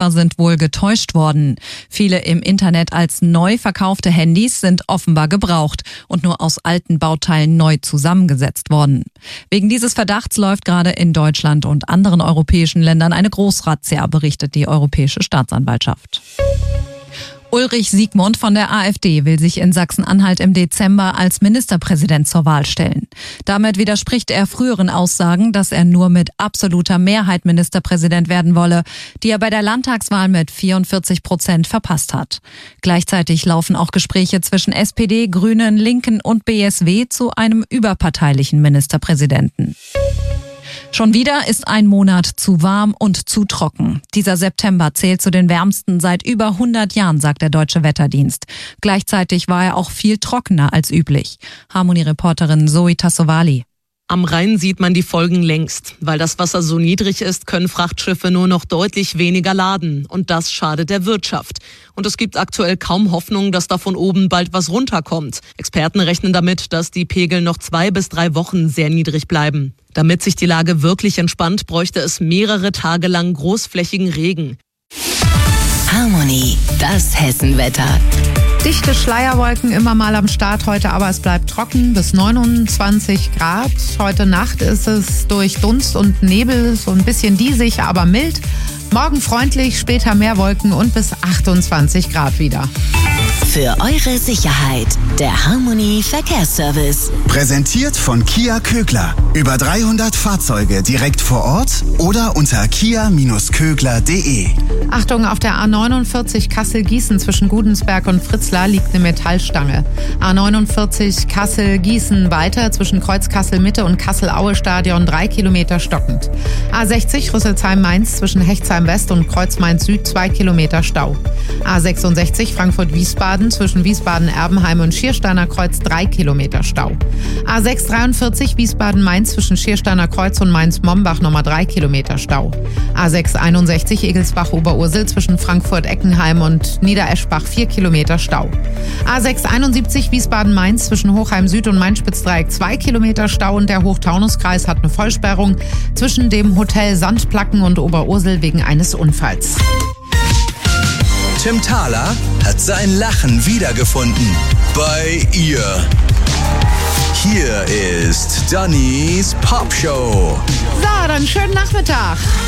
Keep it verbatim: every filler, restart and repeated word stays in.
Käufer sind wohl getäuscht worden. Viele im Internet als neu verkaufte Handys sind offenbar gebraucht und nur aus alten Bauteilen neu zusammengesetzt worden. Wegen dieses Verdachts läuft gerade in Deutschland und anderen europäischen Ländern eine Großrazzia, berichtet die Europäische Staatsanwaltschaft. Ulrich Siegmund von der AfD will sich in Sachsen-Anhalt im Dezember als Ministerpräsident zur Wahl stellen. Damit widerspricht er früheren Aussagen, dass er nur mit absoluter Mehrheit Ministerpräsident werden wolle, die er bei der Landtagswahl mit vierundvierzig Prozent verpasst hat. Gleichzeitig laufen auch Gespräche zwischen S P D, Grünen, Linken und B S W zu einem überparteilichen Ministerpräsidenten. Schon wieder ist ein Monat zu warm und zu trocken. Dieser September zählt zu den wärmsten seit über hundert Jahren, sagt der Deutsche Wetterdienst. Gleichzeitig war er auch viel trockener als üblich. Harmonie-Reporterin Zoe Tassovali. Am Rhein sieht man die Folgen längst. Weil das Wasser so niedrig ist, können Frachtschiffe nur noch deutlich weniger laden. Und das schadet der Wirtschaft. Und es gibt aktuell kaum Hoffnung, dass da von oben bald was runterkommt. Experten rechnen damit, dass die Pegel noch zwei bis drei Wochen sehr niedrig bleiben. Damit sich die Lage wirklich entspannt, bräuchte es mehrere Tage lang großflächigen Regen. Harmonie, das Hessenwetter. Dichte Schleierwolken immer mal am Start heute, aber es bleibt trocken bis neunundzwanzig Grad. Heute Nacht ist es durch Dunst und Nebel so ein bisschen diesig, aber mild. Morgen freundlich, später mehr Wolken und bis achtundzwanzig Grad wieder. Für eure Sicherheit, der Harmonie Verkehrsservice. Präsentiert von Kia Kögler. Über dreihundert Fahrzeuge direkt vor Ort oder unter kia Bindestrich kögler punkt de. Achtung, auf der A neunundvierzig Kassel-Gießen zwischen Gudensberg und Fritzlar liegt eine Metallstange. A neunundvierzig Kassel-Gießen weiter zwischen Kreuz Kassel-Mitte und Kassel-Aue-Stadion drei Kilometer stockend. A sechzig Rüsselsheim-Mainz zwischen Hechtsheim-West und Kreuz Mainz-Süd zwei Kilometer Stau. A sechsundsechzig Frankfurt-Wiesbaden zwischen Wiesbaden-Erbenheim und Schiersteiner Kreuz drei Kilometer Stau. A sechs dreiundvierzig Wiesbaden-Mainz zwischen Schiersteiner Kreuz und Mainz-Mombach nochmal drei Kilometer Stau. A sechs einundsechzig Egelsbach-Oberursel zwischen Frankfurt-Eckenheim und Niedereschbach vier Kilometer Stau. A sechs einundsiebzig Wiesbaden-Mainz zwischen Hochheim-Süd und Main-Spitzdreieck zwei Kilometer Stau und der Hochtaunuskreis hat eine Vollsperrung zwischen dem Hotel Sandplacken und Oberursel wegen eines Unfalls. Tim Thaler hat sein Lachen wiedergefunden. Bei ihr. Hier ist Dannys Popshow. So, dann schönen Nachmittag.